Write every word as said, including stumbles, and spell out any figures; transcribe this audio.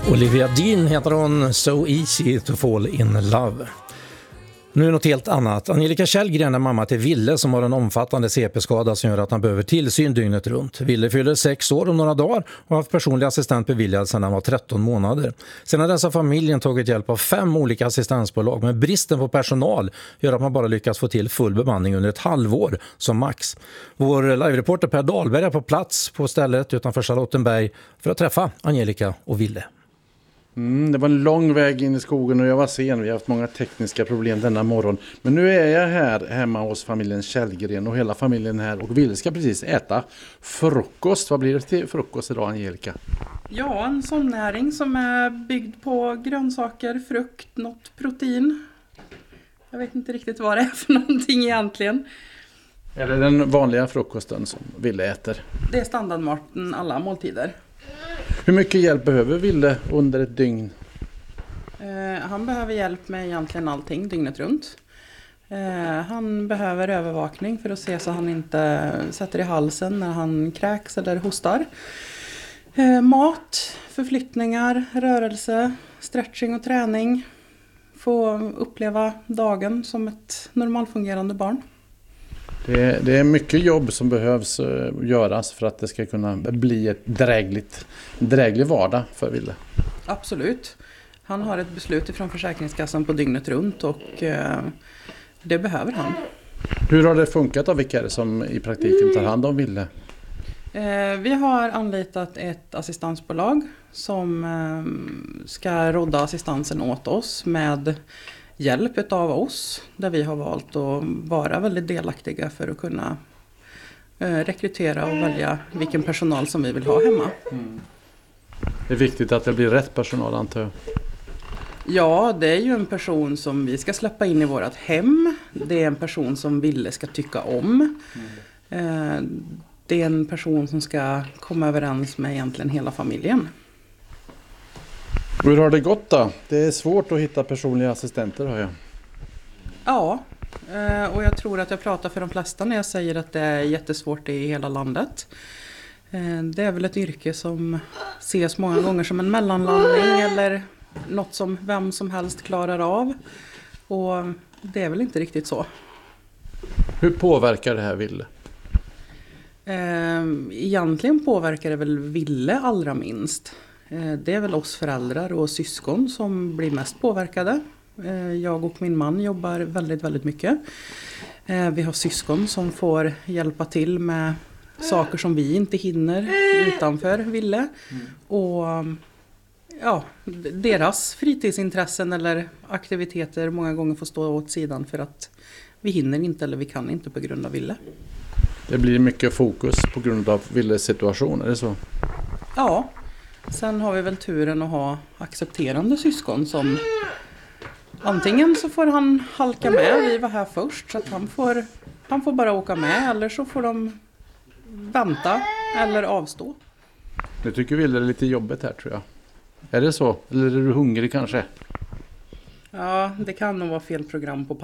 Olivia Dean heter hon, So Easy to Fall in Love. Nu är något helt annat. Angelica Källgren är mamma till Ville som har en omfattande C P-skada som gör att han behöver tillsyn dygnet runt. Ville fyller sex år om några dagar och har haft personlig assistent beviljad sedan han var tretton månader. Sen har dessa familjen tagit hjälp av fem olika assistansbolag, men bristen på personal gör att man bara lyckas få till full bemanning under ett halvår som max. Vår live-reporter Per Dahlberg är på plats på stället utanför Charlottenberg för att träffa Angelica och Ville. Mm, det var en lång väg in i skogen och jag var sen. Vi har haft många tekniska problem denna morgon. Men nu är jag här hemma hos familjen Källgren och hela familjen här. Och Ville ska precis äta frukost. Vad blir det till frukost idag, Angelica? Ja, en sån näring som är byggd på grönsaker, frukt, något protein. Jag vet inte riktigt vad det är för någonting egentligen. Är det den vanliga frukosten som Ville äter? Det är standardmaten alla måltider. Hur mycket hjälp behöver Ville under ett dygn? Eh, han behöver hjälp med egentligen allting dygnet runt. Eh, han behöver övervakning för att se så han inte sätter i halsen när han kräks eller hostar. Eh, mat, förflyttningar, rörelse, stretching och träning. Få uppleva dagen som ett normalfungerande barn. Det är, det är mycket jobb som behövs uh, göras för att det ska kunna bli ett drägligt, dräglig vardag för Ville. Absolut. Han har ett beslut från Försäkringskassan på dygnet runt och uh, det behöver han. Hur har det funkat och vilka är det som i praktiken tar hand om Ville? Uh, vi har anlitat ett assistansbolag som uh, ska rodda assistansen åt oss med hjälp av oss, där vi har valt att vara väldigt delaktiga för att kunna eh, rekrytera och välja vilken personal som vi vill ha hemma. Mm. Det är viktigt att det blir rätt personal, antar jag. Ja, det är ju en person som vi ska släppa in i vårt hem. Det är en person som Ville ska tycka om. Mm. Eh, det är en person som ska komma överens med egentligen hela familjen. Hur har det gått då? Det är svårt att hitta personliga assistenter, hör jag. Ja, och jag tror att jag pratar för de flesta när jag säger att det är jättesvårt i hela landet. Det är väl ett yrke som ses många gånger som en mellanlandning eller något som vem som helst klarar av. Och det är väl inte riktigt så. Hur påverkar det här Ville? Egentligen påverkar det väl Ville allra minst. Det är väl oss föräldrar och syskon som blir mest påverkade. Jag och min man jobbar väldigt, väldigt mycket. Vi har syskon som får hjälpa till med saker som vi inte hinner utanför Ville. Mm. Och ja, deras fritidsintressen eller aktiviteter många gånger får stå åt sidan för att vi hinner inte eller vi kan inte på grund av Ville. Det blir mycket fokus på grund av Villes situation, är det så? Ja. Sen har vi väl turen att ha accepterande syskon som antingen så får han halka med, vi var här först så att han får, han får bara åka med eller så får de vänta eller avstå. Nu tycker Ville det är lite jobbigt här, tror jag. Är det så? Eller är du hungrig kanske? Ja, det kan nog vara fel program på